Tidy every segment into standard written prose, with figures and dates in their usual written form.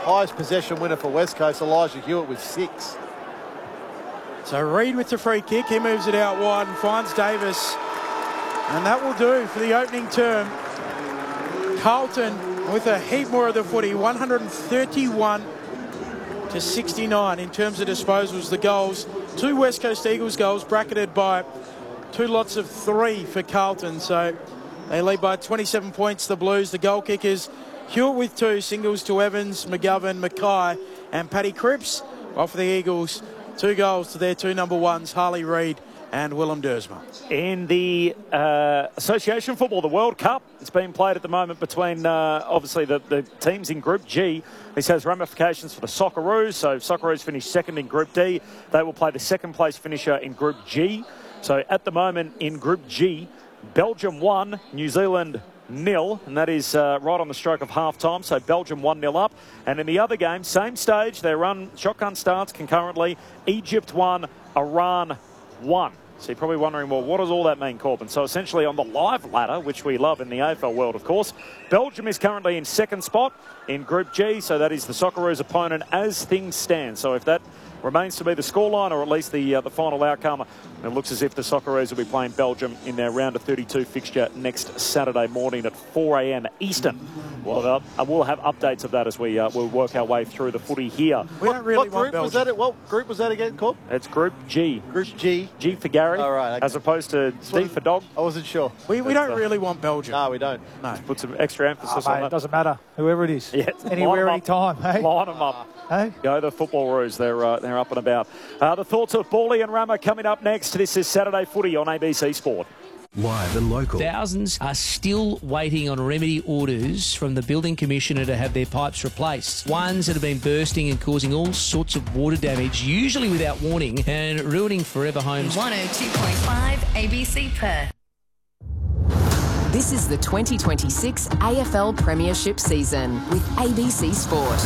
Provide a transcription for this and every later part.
highest possession winner for West Coast, Elijah Hewitt, with 6. So Reid with the free kick. He moves it out wide and finds Davis. And that will do for the opening term. Carlton with a heap more of the footy, 131 to 69 in terms of disposals. The goals, 2 West Coast Eagles goals, bracketed by 2 lots of 3 for Carlton. So they lead by 27 points, the Blues. The goal kickers, Hewitt with 2, singles to Evans, McGovern, Mackay and Paddy Cripps. While for the Eagles, 2 goals to their 2 number 1s, Harley Reid and Willem Dersma. In the Association Football, the World Cup, it's being played at the moment between, obviously, the teams in Group G. This has ramifications for the Socceroos. So Socceroos finished second in Group D. They will play the second place finisher in Group G. So at the moment in Group G, Belgium 1, New Zealand 0, and that is right on the stroke of half-time. So Belgium 1-0 up. And in the other game, same stage, they run shotgun starts concurrently. Egypt 1, Iran 1. So you're probably wondering, well, what does all that mean, Corbin? So essentially on the live ladder, which we love in the AFL world, of course, Belgium is currently in second spot in Group G. So that is the Socceroos' opponent as things stand. So if that remains to be the scoreline, or at least the final outcome, it looks as if the Socceroos will be playing Belgium in their round of 32 fixture next Saturday morning at 4 a.m. Eastern. Well, we'll have updates of that as we we'll work our way through the footy here. We don't really want Belgium. What group was that again, Corb? It's Group G. Group G. G for Gary, right, okay. as opposed to D for dog. I wasn't sure. We don't really want Belgium. No, we don't. No. Just put some extra emphasis on Mate, that. it doesn't matter, whoever it is. Yeah, Anywhere, anytime. Hey? Line them up. Hey? Go the Football Roos. They're up and about. The thoughts of Bawley and Rama coming up next. This is Saturday Footy on ABC Sport. Live and local. Thousands are still waiting on remedy orders from the Building Commissioner to have their pipes replaced. Ones that have been bursting and causing all sorts of water damage, usually without warning, and ruining forever homes. 102.5 ABC Perth. This is the 2026 AFL Premiership season with ABC Sport.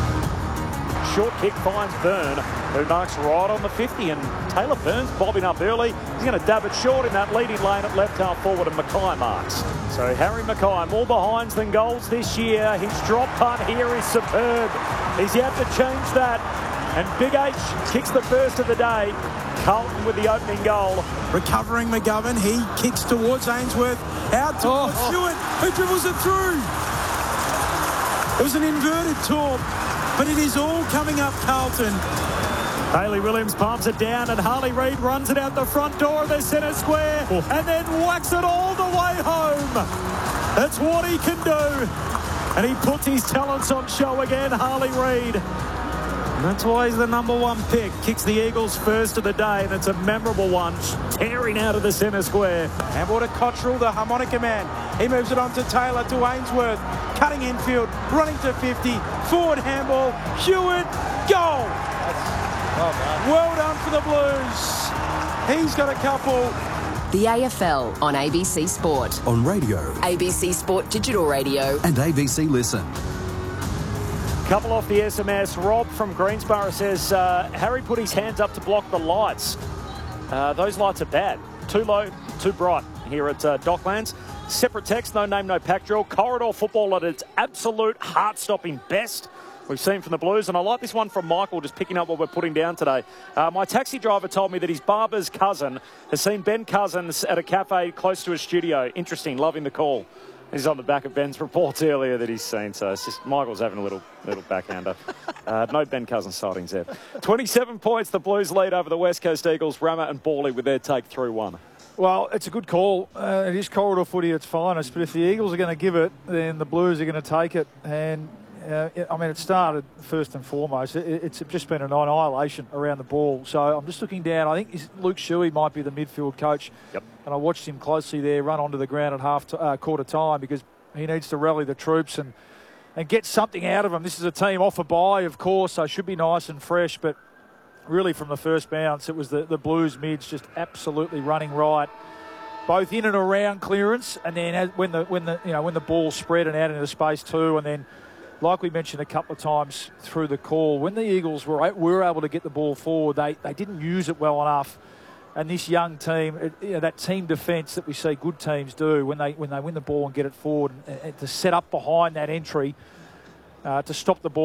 Short kick finds Byrne, who marks right on the 50, and Taylor Byrne's bobbing up early. He's going to dab it short in that leading lane at left half forward, and Mackay marks. So Harry Mackay, more behinds than goals this year. His drop punt here is superb. He's yet to change that. And Big H kicks the first of the day. Carlton with the opening goal. Recovering McGovern, he kicks towards Ainsworth, out towards Hewitt, who dribbles it through. It was an inverted torp, but it is all coming up Carlton. Bailey Williams palms it down, and Harley Reid runs it out the front door of their centre square and then whacks it all the way home. That's what he can do. And he puts his talents on show again, Harley Reid. And that's why he's the number 1 pick. Kicks the Eagles first of the day, and it's a memorable one, tearing out of the centre square. Handball to Cottrell, the harmonica man. He moves it on to Taylor, to Ainsworth. Cutting infield, running to 50. Forward handball, Hewitt, goal. Well done for the Blues. He's got a couple. The AFL on ABC Sport. On radio. ABC Sport Digital Radio. And ABC Listen. Couple off the SMS. Rob from Greensborough says, Harry put his hands up to block the lights. Those lights are bad. Too low, too bright here at Docklands. Separate text, no name, no pack drill. Corridor football at its absolute heart-stopping best. We've seen from the Blues, and I like this one from Michael, just picking up what we're putting down today. My taxi driver told me that his barber's cousin has seen Ben Cousins at a cafe close to his studio. Interesting, loving the call. He's on the back of Ben's reports earlier that he's seen, so it's just Michael's having a little backhander. No Ben Cousins sightings there. 27 points, the Blues lead over the West Coast Eagles. Rama and Bawley with their take through 1. Well, it's a good call. It is corridor footy at its finest, but if the Eagles are going to give it, then the Blues are going to take it. And it started first and foremost. It's just been an annihilation around the ball. So I'm just looking down. I think Luke Shuey might be the midfield coach. Yep. And I watched him closely there run onto the ground at quarter time, because he needs to rally the troops and get something out of them. This is a team off a bye, of course, so should be nice and fresh. But really from the first bounce, it was the Blues mids just absolutely running right, both in and around clearance, and then when the ball spread and out into space too, and then, like we mentioned a couple of times through the call, when the Eagles were able to get the ball forward, they didn't use it well enough. And this young team, that team defence that we see good teams do when they win the ball and get it forward, and to set up behind that entry to stop the ball.